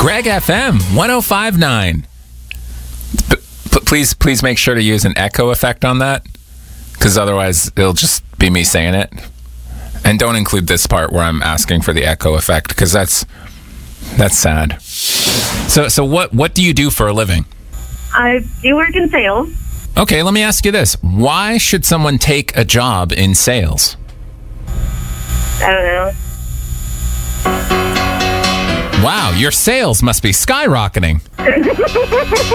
Greg FM 105.9. Please make sure to use an echo effect on that, because otherwise it'll just be me saying it. And don't include this part where I'm asking for the echo effect, because that's sad. So what do you do for a living? I do work in sales. Okay, let me ask you this. Why should someone take a job in sales? I don't know. Wow, your sales must be skyrocketing.